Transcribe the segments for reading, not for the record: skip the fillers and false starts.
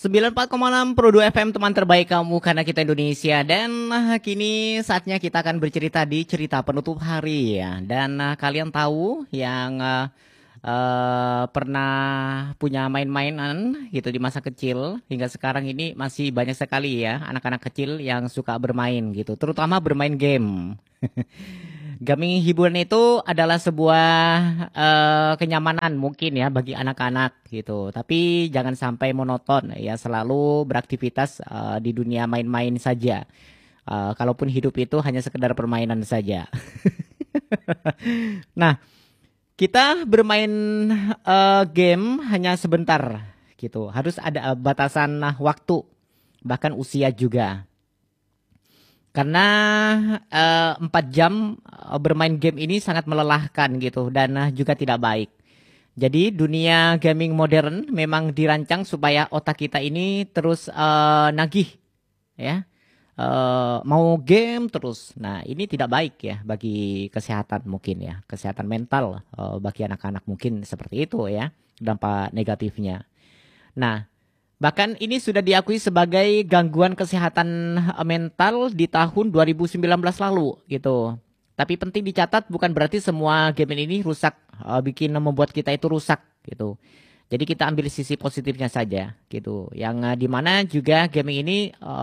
94,6 Pro 2 FM, teman terbaik kamu karena kita Indonesia. Dan kini saatnya kita akan bercerita di cerita penutup hari ya. Dan kalian tahu yang pernah punya main-mainan gitu di masa kecil, hingga sekarang ini masih banyak sekali ya anak-anak kecil yang suka bermain gitu, terutama bermain game. Gaming hiburan itu adalah sebuah kenyamanan mungkin ya bagi anak-anak gitu. Tapi jangan sampai monoton ya, selalu beraktivitas di dunia main-main saja. Kalaupun hidup itu hanya sekedar permainan saja. Nah, kita bermain game hanya sebentar gitu. Harus ada batasan waktu, bahkan usia juga. Karena 4 jam bermain game ini sangat melelahkan gitu dan juga tidak baik. Jadi dunia gaming modern memang dirancang supaya otak kita ini terus nagih ya. Mau game terus. Nah, ini tidak baik ya bagi kesehatan mungkin ya. Kesehatan mental bagi anak-anak mungkin seperti itu ya, dampak negatifnya. Nah, bahkan ini sudah diakui sebagai gangguan kesehatan mental di tahun 2019 lalu gitu. Tapi penting dicatat, bukan berarti semua game ini rusak, membuat kita itu rusak gitu. Jadi kita ambil sisi positifnya saja gitu. Yang dimana juga gaming ini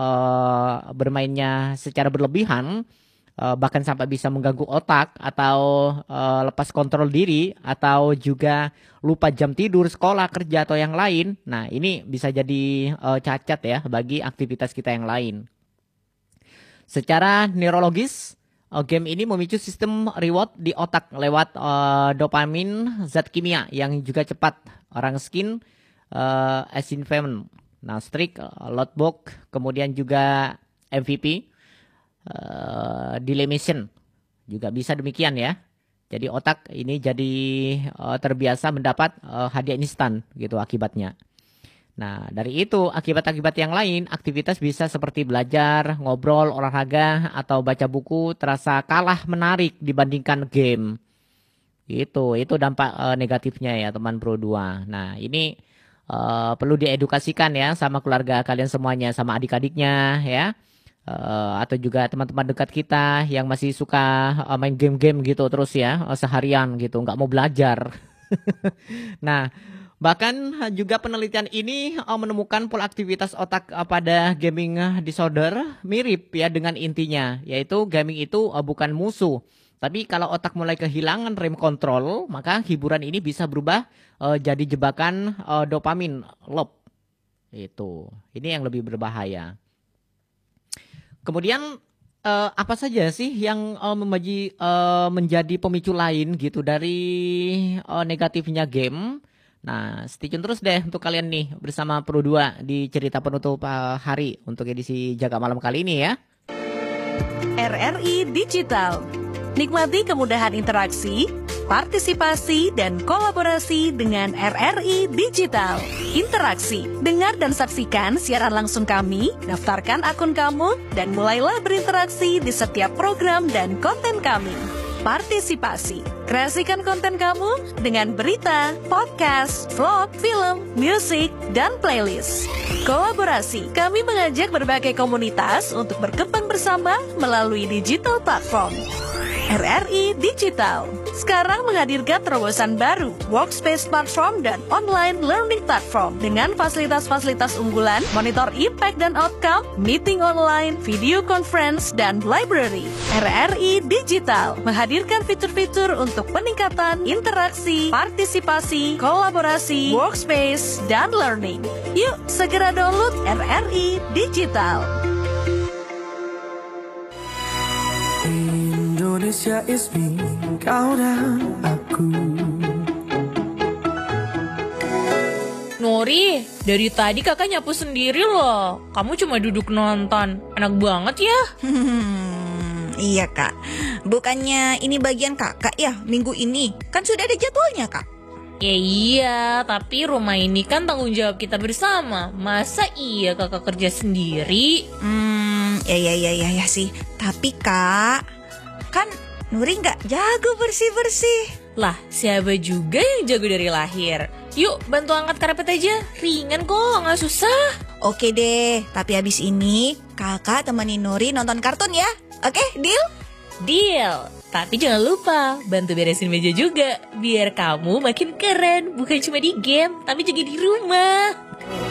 bermainnya secara berlebihan, bahkan sampai bisa mengganggu otak atau lepas kontrol diri, atau juga lupa jam tidur, sekolah, kerja atau yang lain. Nah, ini bisa jadi cacat ya bagi aktivitas kita yang lain. Secara neurologis, game ini memicu sistem reward di otak lewat dopamin, zat kimia yang juga cepat. Orang skin, asinfemin, nah streak, lotbook, kemudian juga MVP, Dilemation juga bisa demikian ya. Jadi otak ini jadi terbiasa mendapat hadiah instan gitu akibatnya. Nah, dari itu akibat-akibat yang lain, aktivitas bisa seperti belajar, ngobrol, olahraga, atau baca buku terasa kalah menarik dibandingkan game. Itu dampak negatifnya ya teman Pro 2. Nah, ini perlu diedukasikan ya sama keluarga kalian semuanya, sama adik-adiknya ya. Atau juga teman-teman dekat kita yang masih suka main game-game gitu terus ya, seharian gitu, nggak mau belajar. Nah, bahkan juga penelitian ini menemukan pola aktivitas otak pada gaming disorder mirip ya dengan intinya, yaitu gaming itu bukan musuh. Tapi kalau otak mulai kehilangan rem kontrol, maka hiburan ini bisa berubah jadi jebakan dopamin loop. Ini yang lebih berbahaya. Kemudian apa saja sih yang menjadi pemicu lain gitu dari negatifnya game? Nah, stay tune terus deh untuk kalian nih bersama Pro 2 di cerita penutup hari untuk edisi Jaga Malam kali ini ya. RRI Digital. Nikmati kemudahan interaksi, partisipasi, dan kolaborasi dengan RRI Digital. Interaksi, dengar dan saksikan siaran langsung kami, daftarkan akun kamu, dan mulailah berinteraksi di setiap program dan konten kami. Partisipasi, kreasikan konten kamu dengan berita, podcast, vlog, film, musik, dan playlist. Kolaborasi, kami mengajak berbagai komunitas untuk berkembang bersama melalui digital platform. RRI Digital sekarang menghadirkan terobosan baru, workspace platform dan online learning platform dengan fasilitas-fasilitas unggulan, monitor impact dan outcome, meeting online, video conference, dan library. RRI Digital menghadirkan fitur-fitur untuk peningkatan interaksi, partisipasi, kolaborasi, workspace, dan learning. Yuk segera download RRI Digital. Indonesia is me, kau dan aku. Nuri, dari tadi kakak nyapu sendiri loh. Kamu cuma duduk nonton. Enak banget ya. Iya kak, bukannya ini bagian kakak ya minggu ini? Kan sudah ada jadwalnya kak. Ya iya, tapi rumah ini kan tanggung jawab kita bersama. Masa iya kakak kerja sendiri? Ya sih. Tapi kak, kan Nuri nggak jago bersih-bersih. Lah, siapa juga yang jago dari lahir? Yuk bantu angkat karpet aja. Ringan kok, gak susah. Oke deh, tapi habis ini kakak temenin Nuri nonton kartun ya. Oke, deal? Deal. Tapi jangan lupa bantu beresin meja juga, biar kamu makin keren. Bukan cuma di game, tapi juga di rumah.